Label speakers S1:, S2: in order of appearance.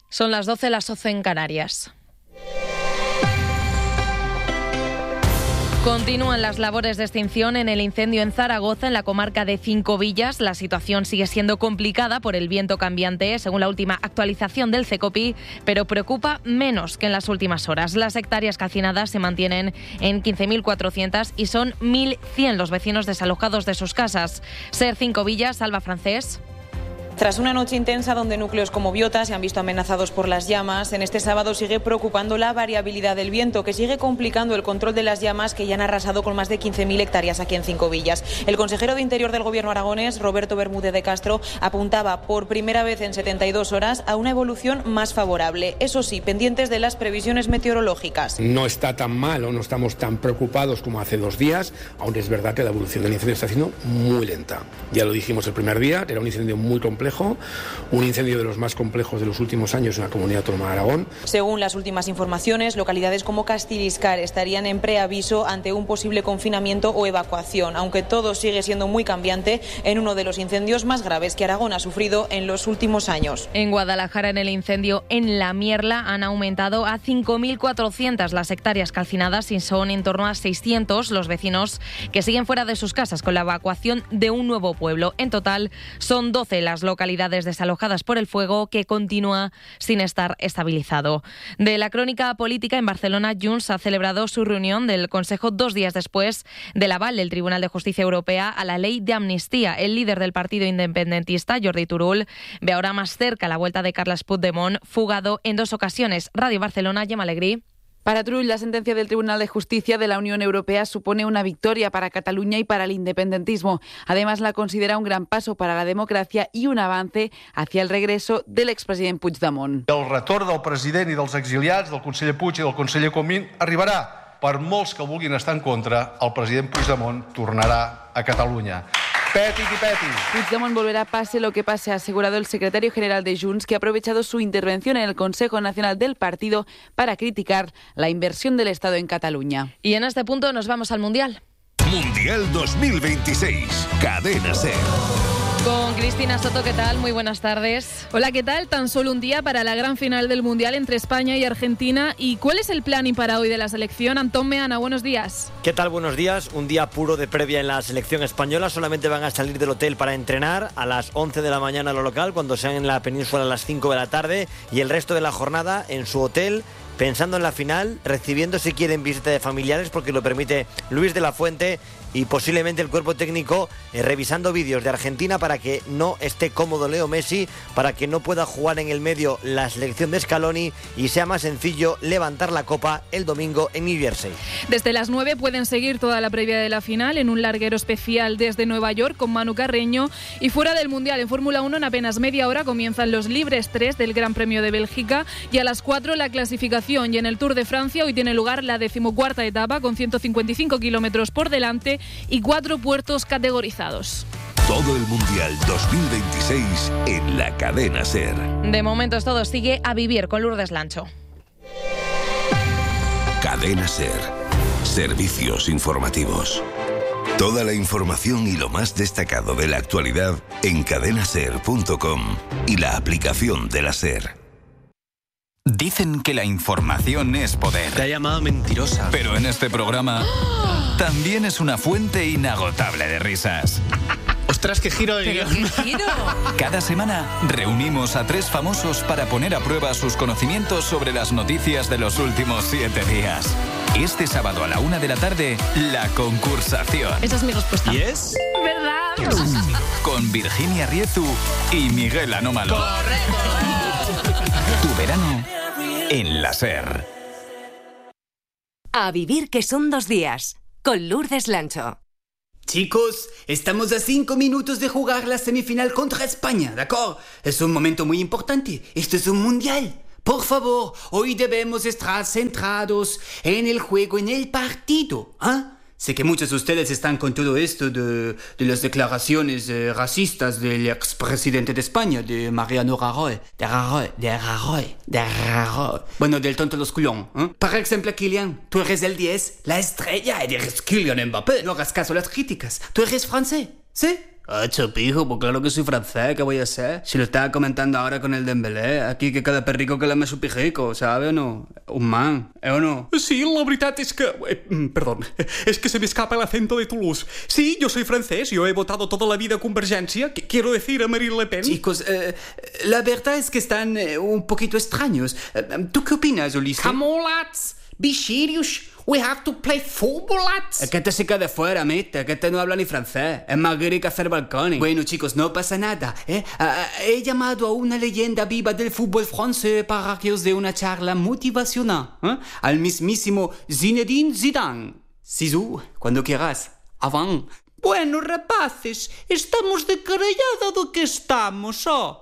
S1: Son las 12, las 11 en Canarias. Continúan las labores de extinción en el incendio en Zaragoza, en la comarca de Cinco Villas. La situación sigue siendo complicada por el viento cambiante, según la última actualización del CECOPI, pero preocupa menos que en las últimas horas. Las hectáreas calcinadas se mantienen en 15.400 y son 1.100 los vecinos desalojados de sus casas. SER Cinco Villas, Alba Francés.
S2: Tras una noche intensa donde núcleos como Biota se han visto amenazados por las llamas, en este sábado sigue preocupando la variabilidad del viento, que sigue complicando el control de las llamas que ya han arrasado con más de 15.000 hectáreas aquí en Cinco Villas. El consejero de Interior del Gobierno aragonés, Roberto Bermúdez de Castro, apuntaba por primera vez en 72 horas a una evolución más favorable. Eso sí, pendientes de las previsiones meteorológicas.
S3: No está tan mal o no estamos tan preocupados como hace 2 días, aún es verdad que la evolución del incendio está siendo muy lenta. Ya lo dijimos el primer día, era un incendio muy complejo, un incendio de los más complejos de los últimos años en la comunidad autónoma de Aragón.
S2: Según las últimas informaciones, localidades como Castiliscar estarían en preaviso ante un posible confinamiento o evacuación, aunque todo sigue siendo muy cambiante en uno de los incendios más graves que Aragón ha sufrido en los últimos años.
S1: En Guadalajara, en el incendio en La Mierla, han aumentado a 5.400 las hectáreas calcinadas y son en torno a 600 los vecinos que siguen fuera de sus casas con la evacuación de un nuevo pueblo. En total, son 12 las localidades desalojadas por el fuego, que continúa sin estar estabilizado. De la crónica política, en Barcelona, Junts ha celebrado su reunión del Consejo 2 días después del aval del Tribunal de Justicia Europea a la ley de amnistía. El líder del partido independentista, Jordi Turull, ve ahora más cerca la vuelta de Carles Puigdemont, fugado en 2 ocasiones. Radio Barcelona, Gemma Alegrí.
S4: Para Turull, la sentencia del Tribunal de Justicia de la Unión Europea supone una victoria para Cataluña y para el independentismo. Además, la considera un gran paso para la democracia i un avance hacia el regreso del expresident Puigdemont.
S5: El retorn del president i dels exiliats, del conseller Puig i del conseller Comín, arribarà. Per molts que vulguin estar en contra, el president Puigdemont tornarà a Catalunya. Peti qui peti.
S4: Puigdemont volverá pase lo que pase, ha asegurado el secretario general de Junts, que ha aprovechado su intervención en el Consejo Nacional del partido para criticar la inversión del Estado en Cataluña.
S1: Y en este punto nos vamos al Mundial.
S6: Mundial 2026, Cadena SER.
S1: Con Cristina Soto, ¿qué tal? Muy buenas tardes.
S7: Hola, ¿qué tal? Tan solo un día para la gran final del Mundial entre España y Argentina. ¿Y cuál es el planning para hoy de la selección? Antón Meana, buenos días.
S8: ¿Qué tal? Buenos días. Un día puro de previa en la selección española. Solamente van a salir del hotel para entrenar a las 11 de la mañana a lo local, cuando sean en la península a las 5 de la tarde, y el resto de la jornada en su hotel, pensando en la final, recibiendo si quieren visita de familiares, porque lo permite Luis de la Fuente, y posiblemente el cuerpo técnico revisando vídeos de Argentina para que no esté cómodo Leo Messi, para que no pueda jugar en el medio la selección de Scaloni y sea más sencillo levantar la copa el domingo en New Jersey.
S7: Desde las 9 pueden seguir toda la previa de la final en un larguero especial desde Nueva York con Manu Carreño, y fuera del Mundial en Fórmula 1 en apenas media hora comienzan los libres 3 del Gran Premio de Bélgica y a las 4 la clasificación, y en el Tour de Francia hoy tiene lugar la 14ª etapa con 155 kilómetros por delante y 4 puertos categorizados.
S6: Todo el Mundial 2026 en la Cadena SER.
S1: De momento todo sigue a vivir con Lourdes Lancho.
S6: Cadena SER. Servicios informativos. Toda la información y lo más destacado de la actualidad en cadenaser.com y la aplicación de la SER.
S9: Dicen que la información es poder.
S10: Te ha llamado mentirosa.
S9: Pero en este programa también es una fuente inagotable de risas.
S10: ¡Ostras, qué giro de
S1: ¿Pero
S10: guión!
S1: qué giro?
S9: Cada semana reunimos a 3 famosos para poner a prueba sus conocimientos sobre las noticias de los últimos 7 días. Este sábado a la 1 de la tarde, La Concursación.
S7: Esa es mi respuesta.
S10: ¿Y es?
S7: ¿Verdad?
S9: Con Virginia Riezu y Miguel Anómalo.
S1: Correcto.
S9: Tu verano en la SER.
S11: A vivir que son 2 días, con Lourdes Lancho.
S12: Chicos, estamos a 5 minutos de jugar la semifinal contra España, ¿de acuerdo? Es un momento muy importante. Esto es un mundial. Por favor, hoy debemos estar centrados en el juego, en el partido. ¿Ah? Sé que muchos de ustedes están con todo esto de las declaraciones racistas del expresidente de España, de Mariano Rajoy. De Rajoy. Bueno, del tonto los culón. Por ejemplo, Kylian, tú eres el 10, la estrella, eres Kylian Mbappé. No hagas caso a las críticas. Tú eres francés, ¿sí? Chopijo, pues claro que soy francés, ¿qué voy a ser? Si lo estaba comentando ahora con el Dembélé, aquí que cada perrico que la me su pijico, ¿sabe o no? Un man, o no?
S10: Sí, la veritat es que... perdón, es que se me escapa el acento de Toulouse. Sí, yo soy francés, yo he votado toda la vida a Convergencia, quiero decir a Marine Le Pen.
S12: Chicos, la verdad es que están un poquito extraños. ¿Tú qué opinas, Ulises?
S13: Come on, lads, be serious. We have to play football, lads.
S12: Es que este se queda de fuera, mate, que este no habla ni francés. Es más guiri que hacer balcones. Bueno, chicos, no pasa nada, ¿eh? He llamado a una leyenda viva del fútbol francés para que os dé una charla motivacional, ¿eh? Al mismísimo Zinedine Zidane. Zizou, cuando quieras. Avant.
S13: Bueno, rapaces, estamos de carallada do que estamos, ó.